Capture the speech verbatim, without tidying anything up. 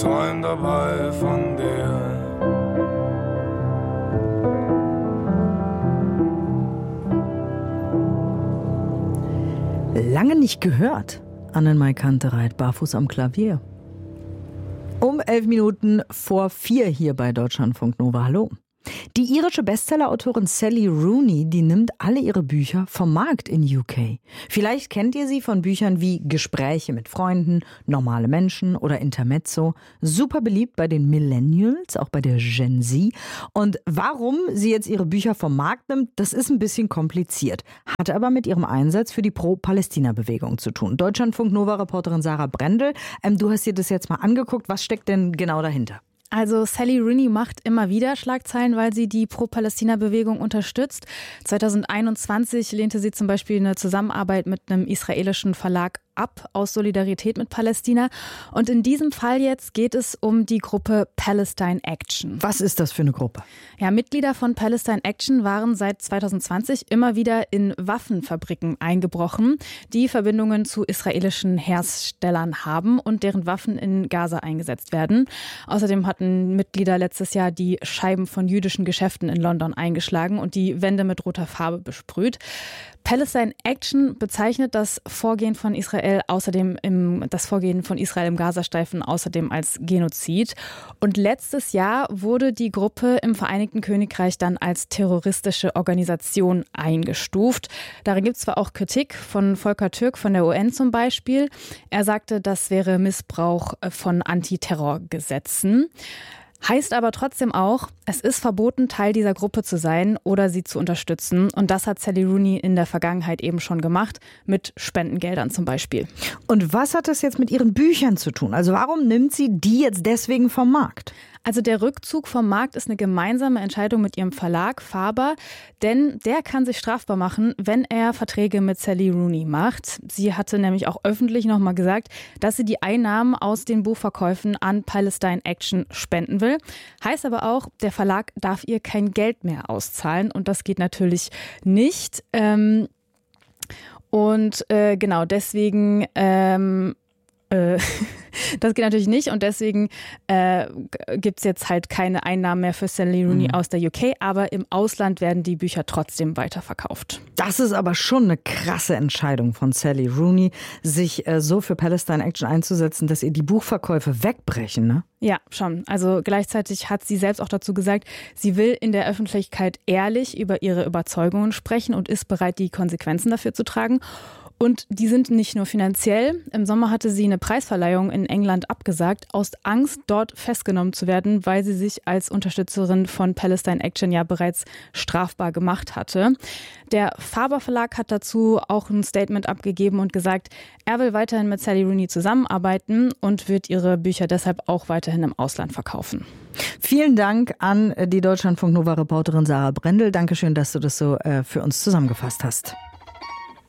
träum dabei von dir. Lange nicht gehört. Annemarie Kantereit, barfuß am Klavier. Um elf Minuten vor vier hier bei Deutschlandfunk Nova. Hallo. Die irische Bestsellerautorin Sally Rooney, die nimmt alle ihre Bücher vom Markt in U K. Vielleicht kennt ihr sie von Büchern wie Gespräche mit Freunden, Normale Menschen oder Intermezzo. Super beliebt bei den Millennials, auch bei der Gen Z. Und warum sie jetzt ihre Bücher vom Markt nimmt, das ist ein bisschen kompliziert. Hat aber mit ihrem Einsatz für die Pro-Palästina-Bewegung zu tun. Deutschlandfunk Nova-Reporterin Sarah Brendel, ähm, du hast dir das jetzt mal angeguckt. Was steckt denn genau dahinter? Also Sally Rooney macht immer wieder Schlagzeilen, weil sie die Pro-Palästina-Bewegung unterstützt. zwanzig einundzwanzig lehnte sie zum Beispiel eine Zusammenarbeit mit einem israelischen Verlag ab aus Solidarität mit Palästina. Und in diesem Fall jetzt geht es um die Gruppe Palestine Action. Was ist das für eine Gruppe? Ja, Mitglieder von Palestine Action waren seit zwanzig zwanzig immer wieder in Waffenfabriken eingebrochen, die Verbindungen zu israelischen Herstellern haben und deren Waffen in Gaza eingesetzt werden. Außerdem hatten Mitglieder letztes Jahr die Scheiben von jüdischen Geschäften in London eingeschlagen und die Wände mit roter Farbe besprüht. Palestine Action bezeichnet das Vorgehen von Israel außerdem im, das Vorgehen von Israel im Gazastreifen außerdem als Genozid. Und letztes Jahr wurde die Gruppe im Vereinigten Königreich dann als terroristische Organisation eingestuft. Darin gibt es zwar auch Kritik von Volker Türk von der U N zum Beispiel. Er sagte, das wäre Missbrauch von Antiterrorgesetzen. Heißt aber trotzdem auch, es ist verboten, Teil dieser Gruppe zu sein oder sie zu unterstützen. Und das hat Sally Rooney in der Vergangenheit eben schon gemacht, mit Spendengeldern zum Beispiel. Und was hat das jetzt mit ihren Büchern zu tun? Also warum nimmt sie die jetzt deswegen vom Markt? Also der Rückzug vom Markt ist eine gemeinsame Entscheidung mit ihrem Verlag Faber, denn der kann sich strafbar machen, wenn er Verträge mit Sally Rooney macht. Sie hatte nämlich auch öffentlich nochmal gesagt, dass sie die Einnahmen aus den Buchverkäufen an Palestine Action spenden will. Heißt aber auch, der Verlag darf ihr kein Geld mehr auszahlen und das geht natürlich nicht. Ähm, und äh, genau deswegen... Ähm, Das geht natürlich nicht und deswegen äh, gibt es jetzt halt keine Einnahmen mehr für Sally Rooney mhm. aus der U K, aber im Ausland werden die Bücher trotzdem weiterverkauft. Das ist aber schon eine krasse Entscheidung von Sally Rooney, sich äh, so für Palestine Action einzusetzen, dass ihr die Buchverkäufe wegbrechen, ne? Ja, schon. Also gleichzeitig hat sie selbst auch dazu gesagt, sie will in der Öffentlichkeit ehrlich über ihre Überzeugungen sprechen und ist bereit, die Konsequenzen dafür zu tragen. Und die sind nicht nur finanziell. Im Sommer hatte sie eine Preisverleihung in England abgesagt, aus Angst, dort festgenommen zu werden, weil sie sich als Unterstützerin von Palestine Action ja bereits strafbar gemacht hatte. Der Faber Verlag hat dazu auch ein Statement abgegeben und gesagt, er will weiterhin mit Sally Rooney zusammenarbeiten und wird ihre Bücher deshalb auch weiterhin im Ausland verkaufen. Vielen Dank an die Deutschlandfunk Nova Reporterin Sarah Brendel. Dankeschön, dass du das so äh, für uns zusammengefasst hast.